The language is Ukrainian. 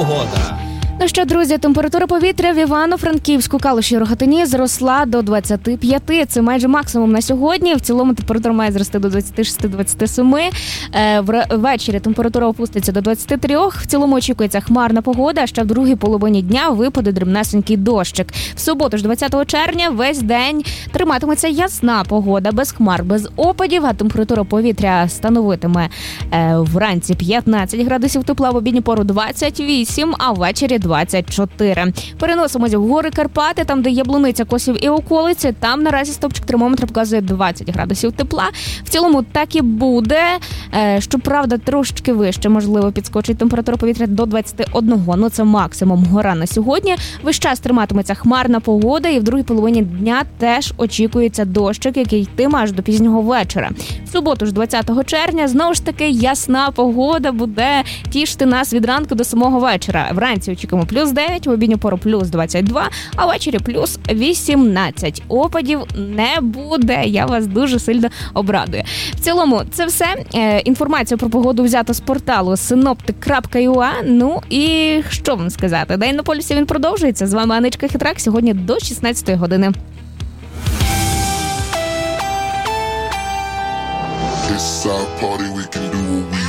погода. Ну що, друзі, температура повітря в Івано-Франківську, Калуші, Рогатині зросла до 25. Це майже максимум на сьогодні. В цілому температура має зрости до 26-27. Ввечері температура опуститься до 23. В цілому очікується хмарна погода, а ще в другій половині дня випаде дрібнесенький дощик. В суботу ж 20 червня весь день триматиметься ясна погода, без хмар, без опадів, а температура повітря становитиме вранці 15 градусів тепла, в обідню пору 28, а ввечері 24. Переносимось в гори Карпати, там, де Яблуниця, Косів і околиці. Там наразі стопчик термометра показує 20 градусів тепла. В цілому так і буде. Щоправда, трошечки вище, можливо, підскочить температура повітря до 21. Ну, це максимум гора на сьогодні. Весь час триматиметься хмарна погода, і в другій половині дня теж очікується дощик, який йтиме аж до пізнього вечора. В суботу ж 20 червня знову ж таки ясна погода буде тішити нас від ранку до самого вечора. Вранці очікуємо плюс 9, в обідню пору плюс 22, а ввечері плюс 18. Опадів не буде, я вас дуже сильно обрадую. В цілому, це все. Інформацію про погоду взято з порталу synoptic.ua. Ну і що вам сказати? День на полюсі він продовжується. З вами Анечка Хитрак, сьогодні до 16 години. It's our party, we can do what we